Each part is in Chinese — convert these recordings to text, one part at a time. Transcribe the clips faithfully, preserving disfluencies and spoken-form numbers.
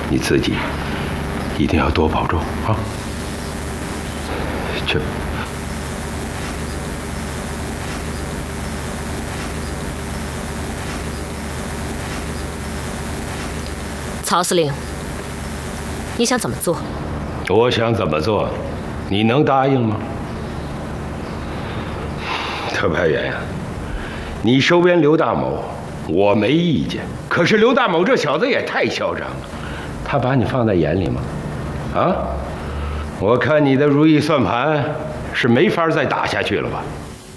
你自己一定要多保重啊！去。 曹司令，你想怎么做？ 我想怎么做，你能答应吗？特派员呀，你收编刘大某，我没意见。可是刘大某这小子也太嚣张了，他把你放在眼里吗？啊？我看你的如意算盘是没法再打下去了吧？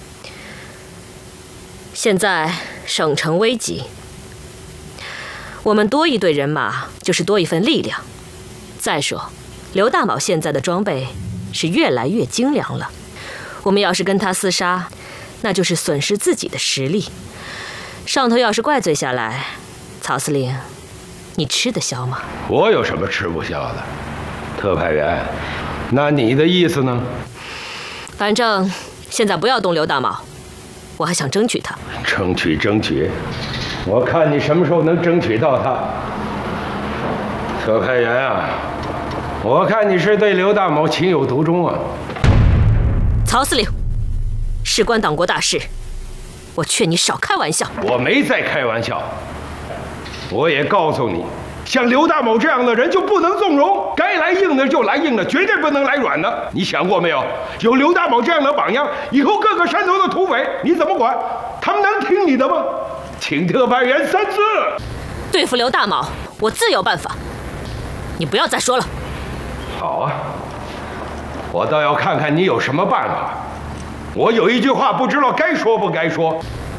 现在省城危急。 我们多一队人马，就是多一份力量。再说，刘大卯现在的装备是越来越精良了。我们要是跟他厮杀，那就是损失自己的实力。上头要是怪罪下来，曹司令，你吃得消吗？ 我有什么吃不消的？特派员，那你的意思呢？ 反正现在不要动刘大卯，我还想争取他。 争取争取。 我看你什么时候能争取到他，特派员啊！我看你是对刘大某情有独钟啊！ 曹司令，事关党国大事，我劝你少开玩笑。 我没在开玩笑，我也告诉你，像刘大某这样的人就不能纵容，该来硬的就来硬的，绝对不能来软的。你想过没有？有刘大某这样的榜样，以后各个山头的土匪你怎么管？他们能听你的吗？ 请特派员三思。 对付刘大卯，我自有办法。你不要再说了。 好啊，我倒要看看你有什么办法。我有一句话不知道该说不该说。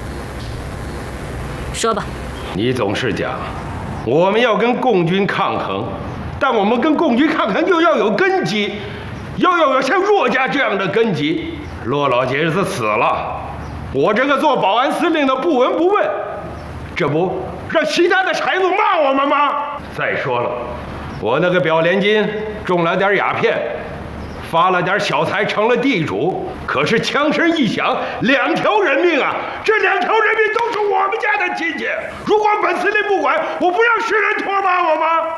说吧。 你总是讲，我们要跟共军抗衡，但我们跟共军抗衡又要有根基，要要有像骆家这样的根基。骆老爷子死了，我这个做保安司令的不闻不问。 这不让其他的柴子骂我们吗？再说了，我那个表连金中了点鸦片，发了点小财，成了地主。可是枪声一响，两条人命啊！这两条人命都是我们家的亲戚。如果本司令不管，我不让世人唾骂我吗？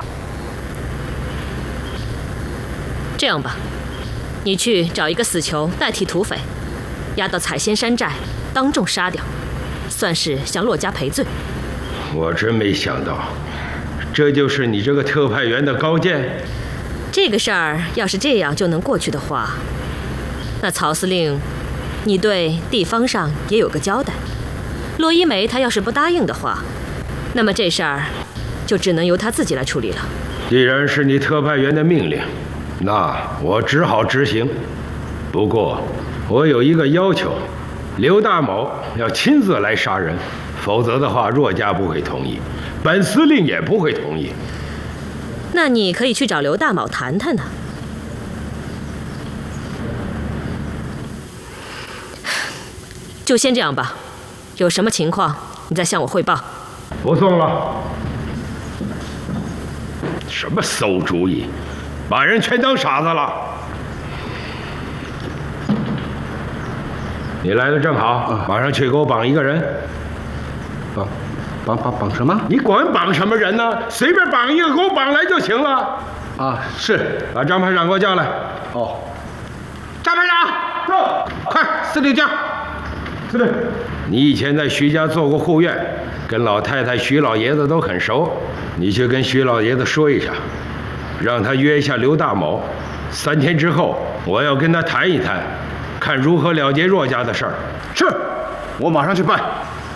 这样吧，你去找一个死囚代替土匪，押到采仙山寨，当众杀掉。 算是向骆家赔罪。 我真没想到，这就是你这个特派员的高见。 这个事儿要是这样就能过去的话，那曹司令，你对地方上也有个交代。骆一梅她要是不答应的话，那么这事儿就只能由她自己来处理了。 既然是你特派员的命令，那我只好执行。不过，我有一个要求。 刘大某要亲自来杀人，否则的话，骆家不会同意，本司令也不会同意。 那你可以去找刘大卯谈谈呢。就先这样吧，有什么情况你再向我汇报。 不送了。什么馊主意，把人全当傻子了。 你来的正好，马上去给我绑一个人。 绑，绑绑绑什么？ 你管绑什么人呢？随便绑一个，给我绑来就行了。 啊，是。 把张排长给我叫来。 哦。张排长，到，快，司令叫。 司令，你以前在徐家做过护院，跟老太太、徐老爷子都很熟。你去跟徐老爷子说一下，让他约一下刘大某。三天之后，我要跟他谈一谈。 看如何了结骆家的事儿。 是，我马上去办。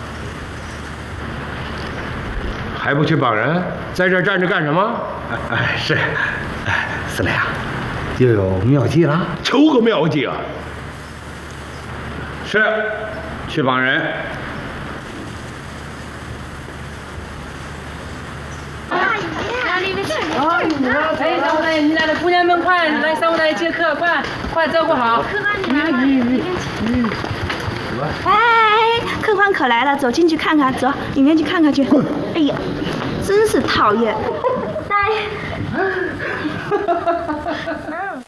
还不去绑人？在这儿站着干什么？ 哎哎，是，哎，司令啊，又有妙计了？ 求个妙计啊！ 是，去绑人。 哎，三五大爷，你俩的姑娘们快来三五大爷接客，快快照顾好。 哎，客官可来了，走进去看看，走，里面去看看去。哎呀，真是讨厌。来。